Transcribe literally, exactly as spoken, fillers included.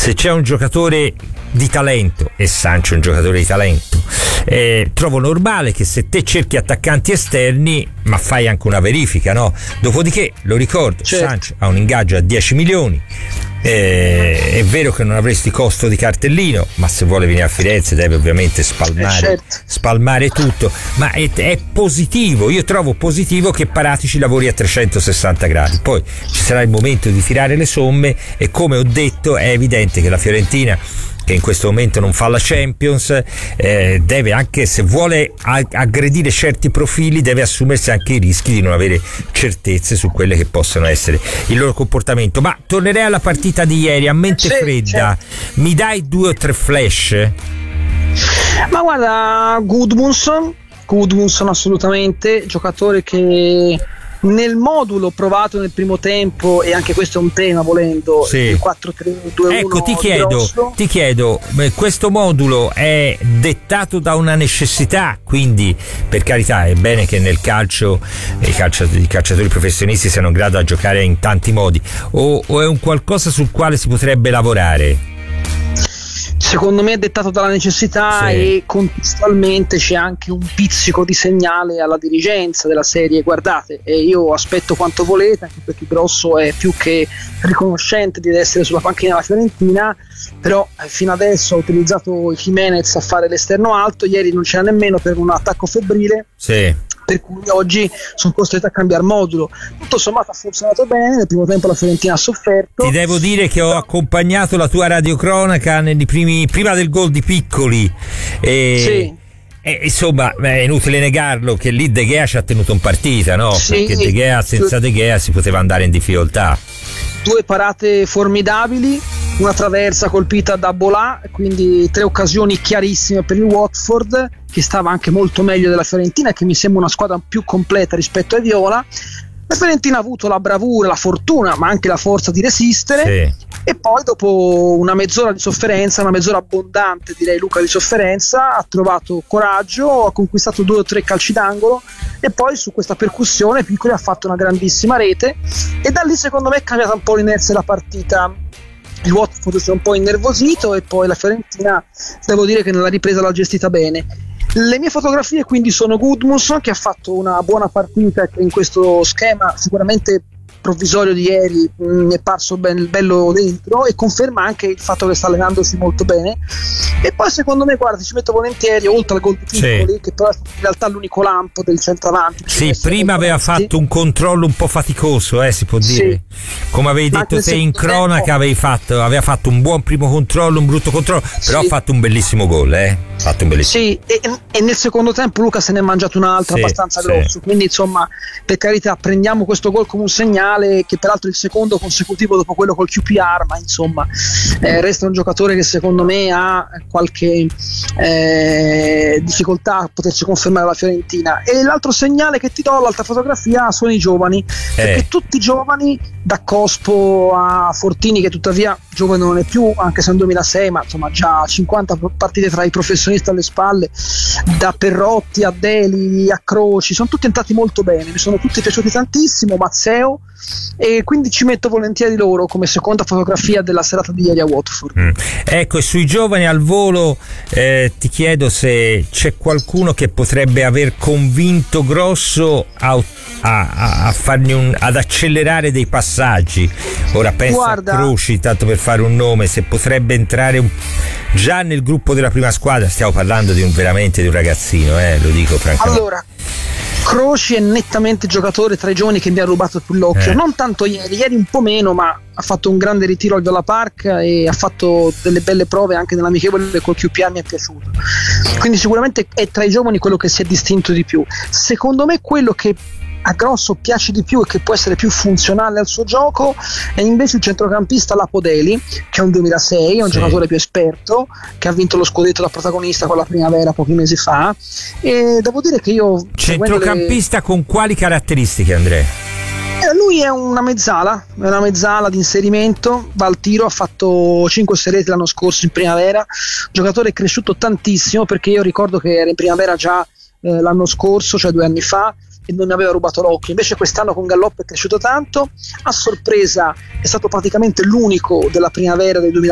se c'è un giocatore di talento, e Sancho è un giocatore di talento, eh, trovo normale che se te cerchi attaccanti esterni, ma fai anche una verifica, no? Dopodiché, lo ricordo, certo. Sancho ha un ingaggio a dieci milioni, eh, è vero che non avresti costo di cartellino, ma se vuole venire a Firenze deve ovviamente spalmare, eh certo. spalmare tutto, ma è, è positivo, io trovo positivo che Paratici lavori a trecentosessanta gradi, poi ci sarà il momento di tirare le somme e, come ho detto, è evidente che la Fiorentina, che in questo momento non fa la Champions, eh, deve, anche se vuole aggredire certi profili, deve assumersi anche i rischi di non avere certezze su quelle che possono essere il loro comportamento. Ma tornerei alla partita di ieri a mente sì, fredda, sì. Mi dai due o tre flash? Ma guarda, Gudmundsson Gudmundsson assolutamente, giocatore che nel modulo provato nel primo tempo, e anche questo è un tema volendo, sì. il quattro tre due uno. Ecco, ti chiedo, ti chiedo, questo modulo è dettato da una necessità, quindi per carità è bene che nel calcio i, calcio, i calciatori professionisti siano in grado a giocare in tanti modi, o, o è un qualcosa sul quale si potrebbe lavorare? Secondo me è dettato dalla necessità, sì. E contestualmente c'è anche un pizzico di segnale alla dirigenza della serie: guardate, eh, io aspetto quanto volete, anche perché Grosso è più che riconoscente di essere sulla panchina della Fiorentina, però eh, fino adesso ha utilizzato Jimenez a fare l'esterno alto, ieri non c'era nemmeno per un attacco febbrile, sì. Per cui oggi sono costretto a cambiare modulo. Tutto sommato ha funzionato bene, nel primo tempo la Fiorentina ha sofferto. Ti devo dire che ho accompagnato la tua radiocronaca nei primi, prima del gol di Piccoli, e, sì. e insomma è inutile negarlo che lì De Gea ci ha tenuto in partita, no? Sì. Perché De Gea, senza De Gea si poteva andare in difficoltà. Due parate formidabili, una traversa colpita da Bolà, quindi tre occasioni chiarissime per il Watford, che stava anche molto meglio della Fiorentina, che mi sembra una squadra più completa rispetto ai viola. La Fiorentina ha avuto la bravura, la fortuna, ma anche la forza di resistere, sì. E poi dopo una mezz'ora di sofferenza, una mezz'ora abbondante direi Luca di sofferenza, ha trovato coraggio, ha conquistato due o tre calci d'angolo, e poi su questa percussione Piccoli ha fatto una grandissima rete, e da lì secondo me è cambiata un po' l'inerzia della partita. Il Watford si è un po' innervosito, e poi la Fiorentina devo dire che nella ripresa l'ha gestita bene. Le mie fotografie quindi sono Gudmundsson, che ha fatto una buona partita, che in questo schema sicuramente provvisorio di ieri mi è parso ben, bello dentro, e conferma anche il fatto che sta allenandosi molto bene. E poi secondo me, guarda, ci metto volentieri, oltre al gol di Piccoli, sì. che però è in realtà l'unico lampo del centravanti. Sì, prima aveva fatto un controllo un po' faticoso, eh, si può dire. Sì. Come avevi detto te in cronaca, avevi fatto, aveva fatto un buon primo controllo, un brutto controllo, però sì. ha fatto un bellissimo gol, eh. Fatto un bellissimo. Sì, e, e nel secondo tempo Luca se ne è mangiato un altro, sì, abbastanza sì. grosso, quindi insomma, per carità, prendiamo questo gol come un segnale, che peraltro è il secondo consecutivo dopo quello col Q P R, ma insomma eh, resta un giocatore che secondo me ha qualche eh, difficoltà a potersi confermare alla Fiorentina. E l'altro segnale che ti do, l'altra fotografia, sono i giovani, eh. perché tutti i giovani, da Cospo a Fortini, che tuttavia giovane non è più, anche se è un duemilasei, ma insomma già cinquanta partite tra i professionisti alle spalle, da Perrotti a Deli a Croci, sono tutti entrati molto bene, mi sono tutti piaciuti tantissimo, Mazzeo, e quindi ci metto volentieri loro come seconda fotografia della serata di ieri a Watford. Mm. Ecco, e sui giovani al volo eh, ti chiedo se c'è qualcuno che potrebbe aver convinto Grosso a, a, a fargli un, ad accelerare dei passaggi. Ora penso Guarda, a Croci, tanto per fare un nome, se potrebbe entrare un, già nel gruppo della prima squadra. Stiamo parlando di un veramente di un ragazzino, eh, lo dico francamente. Allora, Croci è nettamente il giocatore tra i giovani che mi ha rubato più l'occhio, eh. non tanto ieri, ieri un po' meno, ma ha fatto un grande ritiro al Viola Park e ha fatto delle belle prove anche nell'amichevole col Q P R, mi è piaciuto, quindi sicuramente è tra i giovani quello che si è distinto di più. Secondo me quello che a Grosso piace di più e che può essere più funzionale al suo gioco è invece il centrocampista Lapodeli, che è un duemilasei, è un sì. giocatore più esperto, che ha vinto lo scudetto da protagonista con la Primavera pochi mesi fa, e devo dire che io centrocampista le... con quali caratteristiche, Andrea? Eh, lui è una mezzala, è una mezzala di inserimento, va al tiro, ha fatto cinque serate l'anno scorso in Primavera, giocatore cresciuto tantissimo, perché io ricordo che era in Primavera già eh, l'anno scorso, cioè due anni fa, e non mi aveva rubato l'occhio. Invece quest'anno con Gallopp è cresciuto tanto, a sorpresa è stato praticamente l'unico della Primavera del